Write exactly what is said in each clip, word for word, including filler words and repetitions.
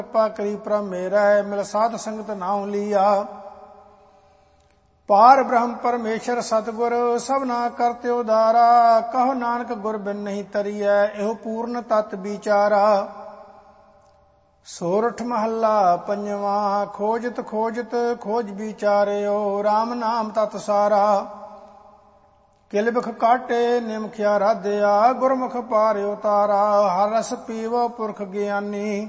ਕਿਰਪਾ ਕਰੀ ਪ੍ਰਭ ਮੇਰਾ, ਮਿਲ ਸਾਧ ਸੰਗਤ ਨਾਉ ਲੀਆ। ਪਾਰ ਬ੍ਰਹਮ ਪਰਮੇਸ਼ਰ ਸਤਿਗੁਰ, ਸਭਨਾ ਕਰਤੇ ਉਦਾਰਾ। ਕਹੋ ਨਾਨਕ ਗੁਰ ਬਿਨ ਨਹੀਂ ਤਰੀਐ, ਇਹੋ ਪੂਰਨ ਤਤ ਵਿਚਾਰਾ। ਸੋਰਠ ਮਹੱਲਾ ਪੰਜਵਾ। ਖੋਜਤ ਖੋਜਤ ਖੋਜ ਵਿਚਾਰਿਓ, ਰਾਮ ਨਾਮ ਤਤ ਸਾਰਾ। ਕਿਲਬਖ ਕਾਟੇ ਨਿਮਖਿਆ ਰਾਧਿਆ, ਗੁਰਮੁਖ ਪਾਰਿ ਉਤਾਰਾ। ਹਰ ਰਸ ਪੀਵੋ ਪੁਰਖ ਗਿਆਨੀ,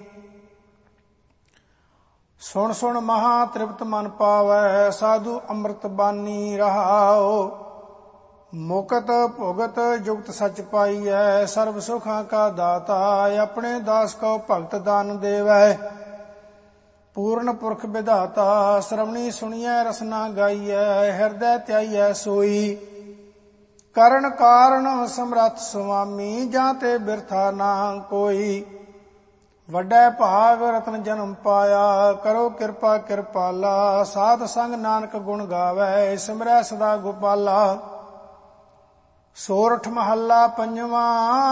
ਸੁਣ ਸੁਣ ਮਹਾ ਤ੍ਰਿਪਤ ਮਨ ਪਾਵੈ। ਸਾਧੂ ਅੰਮ੍ਰਿਤ ਬਾਨੀ ਰਹਾਓ, ਮੁਕਤ ਭੁਗਤ ਜੁਗਤ ਸਚ ਪਾਈਐ। ਸਰਬ ਸੁਖਾਂ ਕਾ ਦਾਤਾ, ਆਪਣੇ ਦਾਸ ਕੋ ਭਗਤ ਦਾਨ ਦੇਵੈ। ਪੂਰਨ ਪੁਰਖ ਵਿਧਾਤਾ, ਸ਼੍ਰਵਣੀ ਸੁਣੀਐ ਰਸਨਾ ਗਾਈਐ। ਹਿਰਦੈ ਧਿਆਈਐ ਸੋਈ, ਕਰਨ ਕਾਰਨ ਸਮਰੱਥ ਸੁਆਮੀ। ਜਾਂ ਤੇ ਬਿਰਥਾ ਨਾ ਕੋਈ, ਵੱਡਾ ਭਾਗ ਰਤਨ ਜਨਮ ਪਾਇਆ। ਕਰੋ ਕਿਰਪਾ ਕਿਰਪਾਲਾ, ਸਾਧ ਸੰਗ ਨਾਨਕ ਗੁਣ ਗਾਵੈ। ਸਿਮਰੈ ਸਦਾ ਗੋਪਾਲਾ। ਸੋਰਠ ਮਹੱਲਾ ਪੰਜਵਾ।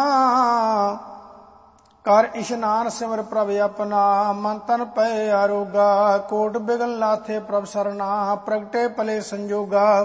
ਕਰ ਇਸ਼ਨਾਨ ਸਿਮਰ ਪ੍ਰਭ ਆਪਣਾ, ਮਨ ਤਨ ਪਏ ਆਰੋਗਾ। ਕੋਟ ਬਿਗਨ ਲਾਥੇ ਪ੍ਰਭ ਸਰਨਾ, ਪ੍ਰਗਟੇ ਭਲੇ ਸੰਜੋਗਾ।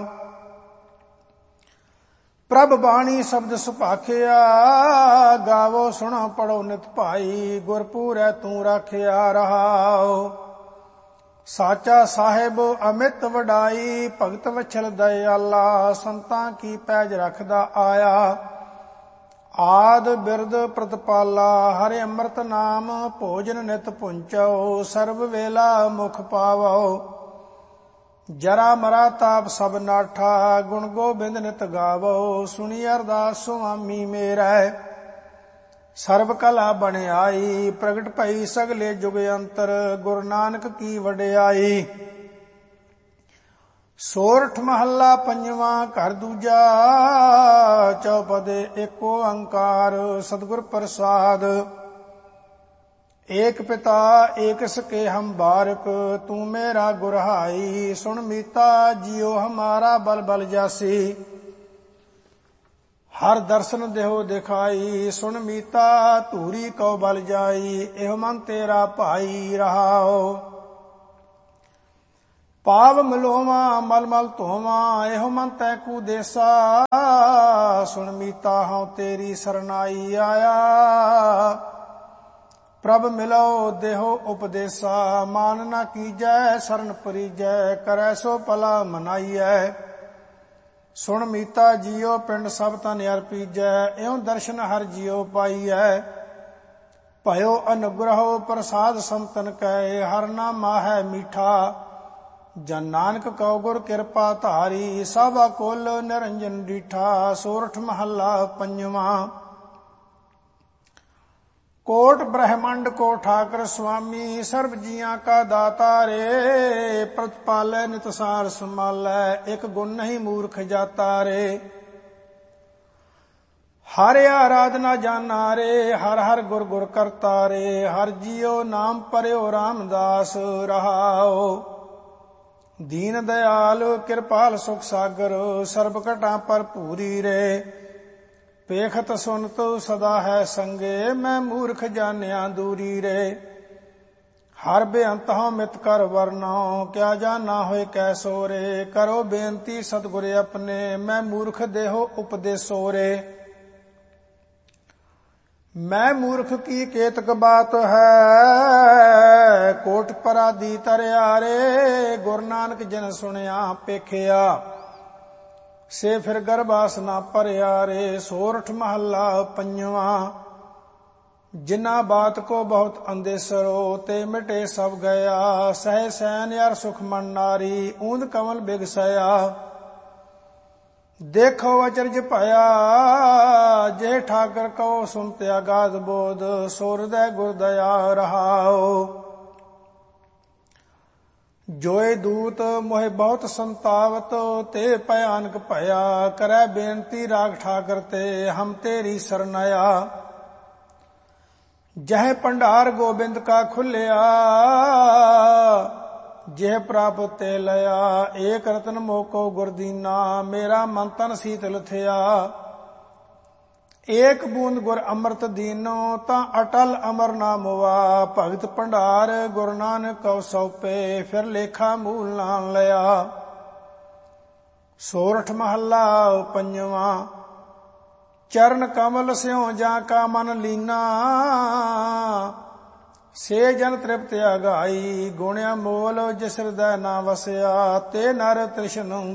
ਪ੍ਰਭ ਬਾਣੀ ਸ਼ਬਦ ਸੁਭਾਖਿਆ, ਗਾਵੋ ਸੁਣੋ ਪੜੋ ਨਿਤ ਭਾਈ। ਗੁਰਪੂਰੈ ਤੂੰ ਰਾਖਿਆ ਰਹਾਓ, ਸਾਚਾ ਸਾਹਿਬ ਅਮਿਤ ਵਡਾਈ। ਭਗਤ ਵਛਲ ਦਇਆਲਾ, ਸੰਤਾਂ ਕੀ ਪੈਜ ਰੱਖਦਾ ਆਇਆ। ਆਦ ਬਿਰਦ ਪ੍ਰਤਪਾਲਾ, ਹਰਿ ਅੰਮ੍ਰਿਤ ਨਾਮ ਭੋਜਨ ਨਿਤ ਪੁੰਚੋ। ਸਰਬ ਵੇਲਾ ਮੁਖ ਪਾਵੋ, ਜਰਾ ਮਰਾ ਤਾਪ ਸਭ ਨਾਠਾ। ਗੁਣ ਗੋਬਿੰਦ ਨਿਤ ਗਾਵੋ, ਸੁਣੀ ਅਰਦਾਸ ਸੁਆਮੀ ਮੇਰਾ। ਸਰਬ ਕਲਾ ਬਣਾਈ, ਪ੍ਰਗਟ ਭਈ ਸਗਲੇ ਜੁਗ ਅੰਤਰ। ਗੁਰੂ ਨਾਨਕ ਕੀ ਵਡਿਆਈ। ਸੋਰਠ ਮਹੱਲਾ ਪੰਜਵਾ। ਘਰ ਦੂਜਾ। ਚੌਪਦੇ ਏਕੋ ਓੰਕਾਰ, ਸਤਿਗੁਰ ਪ੍ਰਸਾਦ। ਏਕ ਪਿਤਾ ਏਕ ਸਕੇ ਹਮ ਬਾਰਕ, ਤੂੰ ਮੇਰਾ ਗੁਰਹਾਈ। ਸੁਣ ਮੀਤਾ ਜਿਉ ਹਮਾਰਾ ਬਲ ਬਲ ਜਾਸੀ। ਹਰ ਦਰਸ਼ਨ ਦੇਹੋ ਦਿਖਾਈ। ਸੁਣ ਮੀਤਾ ਧੂਰੀ ਕਉ ਬਲ ਜਾਈ। ਇਹੋ ਮਨ ਤੇਰਾ ਭਾਈ ਰਹਾਓ। ਪਾਵ ਮਿਲੋਵਾ ਮਲ ਮਲ ਧੋਵਾ, ਇਹੋ ਮਨ ਤੈ ਕੂ ਦੇਸਾ। ਸੁਣ ਮੀਤਾ ਹਉ ਤੇਰੀ ਸਰਨਾਈ ਆਇਆ। ਪ੍ਰਭ ਮਿਲੋ ਦੇਹੋ ਉਪਦੇਸਾ, ਮਾਨ ਨਾ ਕੀਜੈ ਸਰਨ ਪਰੀਜੈ। ਕਰੈ ਸੋ ਭਲਾ ਮਨਾਈਐ। ਸੁਣ ਮੀਤਾ ਜੀਓ ਪਿੰਡ ਸਭ ਤਨ ਅਰਪੀਜੈ। ਇਉ ਦਰਸ਼ਨ ਹਰ ਜੀਓ ਪਾਈਐ। ਭਇਓ ਅਨੁਗ੍ਰਹੋ ਪ੍ਰਸਾਦ ਸੰਤਨ ਕੈ, ਹਰ ਨਾਮਾ ਹੈ ਮੀਠਾ। ਜਨ ਨਾਨਕ ਕਉ ਗੁਰ ਕਿਰਪਾ ਧਾਰੀ, ਸਭਾ ਕੁਲ ਨਿਰੰਜਨ ਡੀਠਾ। ਸੋਰਠ ਮਹੱਲਾ ਪੰਜਵਾ। ਕੋਟ ਬ੍ਰਹਮੰਡ ਕੋ ਠਾਕਰ ਸੁਆਮੀ, ਸਰਬ ਜੀਆਂ ਕਾ ਦਾਤਾ ਰੇ। ਪ੍ਰਤਪਾਲੈ ਨਿਤ ਸਾਰ ਸੰਭਾਲੈ, ਇਕ ਗੁਣ ਨਹੀਂ ਮੂਰਖ ਜਾਤਾ ਰੇ। ਹਰ ਆਰਾਧਨਾ ਜਾਨਾ ਰੇ, ਹਰ ਹਰ ਗੁਰ ਗੁਰ ਕਰਤਾ ਰੇ। ਹਰ ਜੀਉ ਨਾਮ ਪਰਿਓ ਰਾਮਦਾਸ ਰਹਾਓ। ਦੀਨ ਦਇਆਲ ਕਿਰਪਾਲ ਸੁਖ ਸਾਗਰ, ਸਰਬ ਘਟਾਂ ਭਰਪੂਰੀ ਰੇ। ਪੇਖਤ ਸੁਨਤ ਸਦਾ ਹੈ ਸੰਗੇ, ਮੈਂ ਮੂਰਖ ਜਾਣਿਆ ਦੂਰੀ ਰੇ। ਹਰ ਬੇਅੰਤ ਹਉ ਮਿਤ ਕਰ ਵਰਨਾਉ, ਕਿਆ ਜਾਣਾ ਹੋਏ ਕੈਸੋ ਰੇ। ਕਰੋ ਬੇਨਤੀ ਸਤਿਗੁਰ ਆਪਣੇ, ਮੈਂ ਮੂਰਖ ਦੇਹੋ ਉਪਦੇਸੋ ਰੇ। ਮੈਂ ਮੂਰਖ ਕੀ ਕੇਤਕ ਬਾਤ ਹੈ, ਕੋਟ ਪਰਾਦੀ ਤਰਿਆ ਰੇ। ਗੁਰੂ ਨਾਨਕ ਜਿਨ ਸੁਣਿਆ ਪੇਖਿਆ, ਸੇ ਫਿਰ ਗਰਬਾਸ ਨਾ ਭਰਿਆ ਰੇ। ਸੋਰਠ ਮਹੱਲਾ ਪੰਜਵਾ। ਜਿਨਾ ਬਾਤ ਕੋ ਬਹੁਤ ਅੰਦੇਸਰੋ, ਤੇ ਮਿਟੇ ਸਭ ਗਿਆ। ਸਹਿ ਸੈਨ ਯਾਰ ਸੁਖ ਮਨ ਨਾਰੀ, ਊਂਦ ਕਮਲ ਬਿਗਸਇਆ। ਦੇਖੋ ਅਚਰਜ ਭਇਆ, ਜੇ ਠਾਕਰ ਕਉ ਸੁਨਤੇ ਅਗਾਧ ਬੋਧ। ਸੋ ਹਿਰਦੈ ਗੁਰ ਦਇਆ ਰਹਾਓ। ਜੋਏ ਦੂਤ ਮੋਹਿ ਬਹੁਤ ਸੰਤਾਵਤ, ਤੇ ਭਿਆਨਕ ਭਇਆ। ਕਰੈ ਬੇਨਤੀ ਰਾਗ ਠਾਕਰ ਤੇ, ਹਮ ਤੇਰੀ ਸਰਨਾਇਆ। ਜਹ ਭੰਡਾਰ ਗੋਬਿੰਦ ਕਾ ਖੁੱਲਿਆ, ਜਿਹ ਪ੍ਰਾਪਤ ਤੇ ਲਿਆ। ਏਕ ਰਤਨ ਮੋਕੋ ਗੁਰਦੀਨਾ, ਮੇਰਾ ਮਨ ਤਨ ਸੀਤਲ ਥਿਆ। ਏਕ ਬੂੰਦ ਗੁਰ ਅੰਮ੍ਰਿਤ ਦੀਨੋ ਤਾਂ ਅਟਲ ਅਮਰ ਨਾ ਮੁਆ। ਭਗਤ ਭੰਡਾਰ ਗੁਰੂ ਨਾਨਕ ਕਉ ਸੌਪੇ ਫਿਰ ਲੇਖਾ ਮੂਲ ਨਾ ਲਿਆ। ਸੋਰਠ ਮਹੱਲਾ ਪੰਜਵਾਂ। ਚਰਨ ਕਮਲ ਸਿਉ ਜਾਂ ਕਾ ਮਨ ਲੀਨਾ ਸੇ ਜਨ ਤ੍ਰਿਪਤ ਆਗਾਈ। ਗੁਣਿਆ ਮੋਲ ਜਿਸ ਹਿਰਦੈ ਨਾ ਵਸਿਆ ਤੇ ਨਰ ਤ੍ਰਿਸ਼ਨ